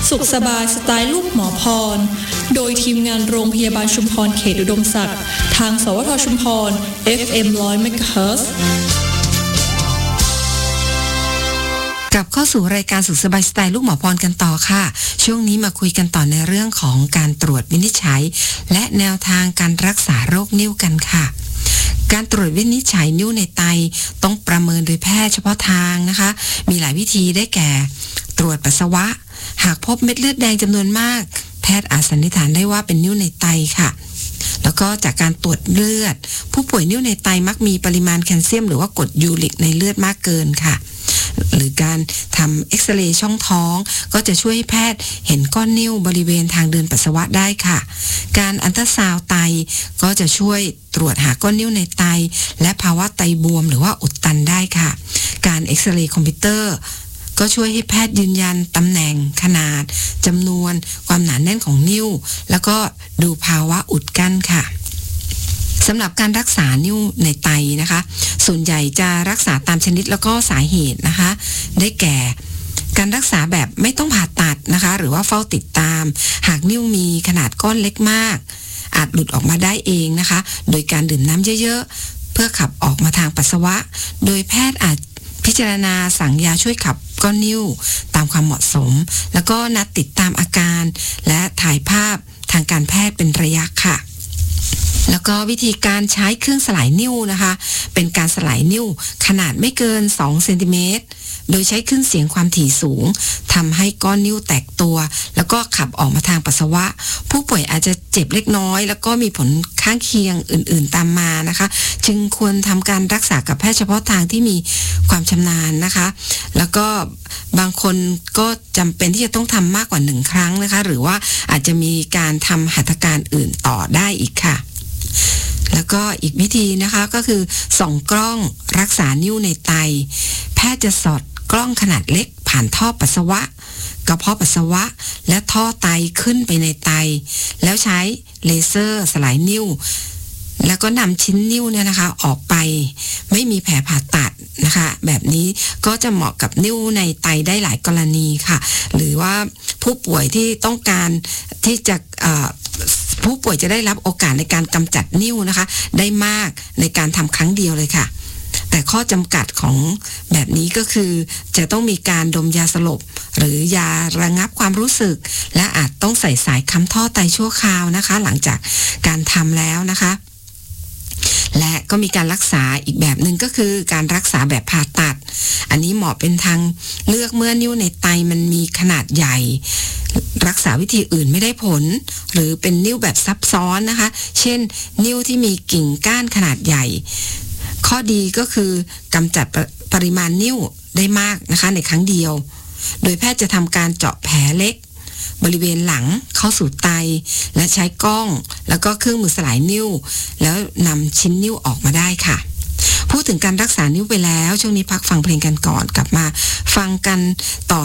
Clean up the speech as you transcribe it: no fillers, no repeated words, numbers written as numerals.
สุขสบายสไตล์ลูกหมอพรโดยทีมงานโรงพยาบาลชุมพรเขตอุดมศักดิ์ทางสวทชุมพร FM 100 MHz กลับเข้าสู่รายการสุขสบายสไตล์ลูกหมอพรกันต่อค่ะช่วงนี้มาคุยกันต่อในเรื่องของการตรวจวินิจฉัยและแนวทางการรักษาโรคนิ่วกันค่ะการตรวจวินิจฉัยนิ่วในไตต้องประเมินโดยแพทย์เฉพาะทางนะคะมีหลายวิธีได้แก่ตรวจปัสสาวะหากพบเม็ดเลือดแดงจำนวนมากแพทย์อาจสันนิษฐานได้ว่าเป็นนิ่วในไตค่ะแล้วก็จากการตรวจเลือดผู้ป่วยนิ่วในไตมักมีปริมาณแคลเซียมหรือว่ากรดยูริกในเลือดมากเกินค่ะหรือการทำเอ็กซเรย์ช่องท้องก็จะช่วยให้แพทย์เห็นก้อนนิ่วบริเวณทางเดินปัสสาวะได้ค่ะการอัลตราซาวด์ไตก็จะช่วยตรวจหาก้อนนิ่วในไตและภาวะไตบวมหรือว่าอุดตันได้ค่ะการเอ็กซเรย์คอมพิวเตอร์ก็ช่วยให้แพทย์ยืนยันตำแหน่งขนาดจำนวนความหนาแน่นของนิ่วแล้วก็ดูภาวะอุดกั้นค่ะสำหรับการรักษานิ่วในไตนะคะส่วนใหญ่จะรักษาตามชนิดแล้วก็สาเหตุนะคะได้แก่การรักษาแบบไม่ต้องผ่าตัดนะคะหรือว่าเฝ้าติดตามหากนิ่วมีขนาดก้อนเล็กมากอาจหลุดออกมาได้เองนะคะโดยการดื่มน้ำเยอะๆเพื่อขับออกมาทางปัสสาวะโดยแพทย์อาจพิจารณาสั่งยาช่วยขับก้อนนิ่วตามความเหมาะสมแล้วก็นัดติดตามอาการและถ่ายภาพทางการแพทย์เป็นระยะค่ะแล้วก็วิธีการใช้เครื่องสลายนิ่วนะคะเป็นการสลายนิ่วขนาดไม่เกิน2เซนติเมตรโดยใช้คลื่นเสียงความถี่สูงทำให้ก้อนนิ่วแตกตัวแล้วก็ขับออกมาทางปัสสาวะผู้ป่วยอาจจะเจ็บเล็กน้อยแล้วก็มีผลข้างเคียงอื่นๆตามมานะคะจึงควรทำการรักษากับแพทย์เฉพาะทางที่มีความชำนาญนะคะแล้วก็บางคนก็จำเป็นที่จะต้องทำมากกว่า1ครั้งนะคะหรือว่าอาจจะมีการทำหัตถการอื่นต่อได้อีกค่ะแล้วก็อีกวิธีนะคะก็คือส่องกล้องรักษานิ่วในไตแพทย์จะสอดกล้องขนาดเล็กผ่านท่อปัสสาวะกระเพาะปัสสาวะและท่อไตขึ้นไปในไตแล้วใช้เลเซอร์สลายนิ่วแล้วก็นำชิ้นนิ่วเนี่ยนะคะออกไปไม่มีแผลผ่าตัดนะคะแบบนี้ก็จะเหมาะกับนิ่วในไตได้หลายกรณีค่ะหรือว่าผู้ป่วยที่ต้องการที่จะผู้ป่วยจะได้รับโอกาสในการกำจัดนิ่วนะคะได้มากในการทำครั้งเดียวเลยค่ะแต่ข้อจำกัดของแบบนี้ก็คือจะต้องมีการดมยาสลบหรือยาระงับความรู้สึกและอาจต้องใส่สายค้ำท่อไตชั่วคราวนะคะหลังจากการทำแล้วนะคะและก็มีการรักษาอีกแบบหนึ่งก็คือการรักษาแบบผ่าตัดอันนี้เหมาะเป็นทางเลือกเมื่อนิ่วในไตมันมีขนาดใหญ่รักษาวิธีอื่นไม่ได้ผลหรือเป็นนิ่วแบบซับซ้อนนะคะเช่นนิ่วที่มีกิ่งก้านขนาดใหญ่ข้อดีก็คือกำจัดปริมาณนิ่วได้มากนะคะในครั้งเดียวโดยแพทย์จะทำการเจาะแผลเล็กบริเวณหลังเข้าสู่ไตและใช้กล้องแล้วก็เครื่องมือสลายนิ่วแล้วนำชิ้นนิ่วออกมาได้ค่ะพูดถึงการรักษานิ่วไปแล้วช่วงนี้พักฟังเพลงกันก่อนกลับมาฟังกันต่อ